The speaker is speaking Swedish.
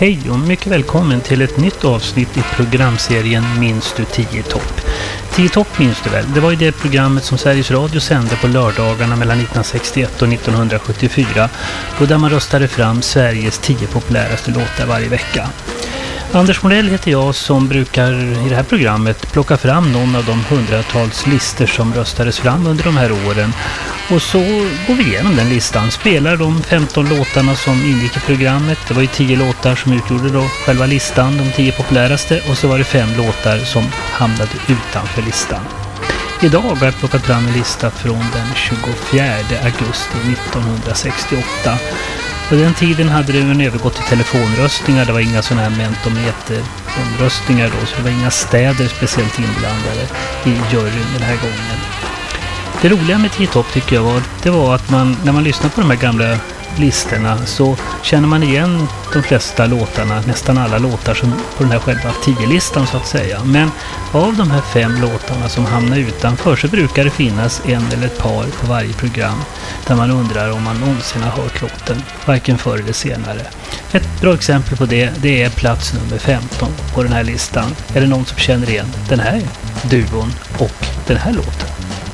Hej och mycket välkommen till ett nytt avsnitt i programserien Minns du 10 topp. 10 topp minns du väl? Det var ju det programmet som Sveriges Radio sände på lördagarna mellan 1961 och 1974, och där man röstade fram Sveriges 10 populäraste låtar varje vecka. Anders Morell heter jag, som brukar i det här programmet plocka fram någon av de hundratals listor som röstades fram under de här åren. Och så går vi igenom den listan, spelar de 15 låtarna som ingick i programmet. Det var ju 10 låtar som utgjorde då själva listan, de 10 populäraste, och så var det 5 låtar som hamnade utanför listan. Idag har jag plockat fram en lista från den 24 augusti 1968. På den tiden hade det övergått till telefonröstningar. Det var inga sådana här mentometeromröstningar då, så det var inga städer speciellt inblandade i juryn den här gången. Det roliga med 10 topp tycker jag var att när man lyssnar på de här gamla listorna så känner man igen de flesta låtarna, nästan alla låtar som på den här själva 10-listan så att säga. Men av de här 5 låtarna som hamnar utanför så brukar det finnas en eller ett par på varje program där man undrar om man någonsin har hört låten, varken förr eller senare. Ett bra exempel på det är plats nummer 15 på den här listan. Är det någon som känner igen den här duon och den här låten?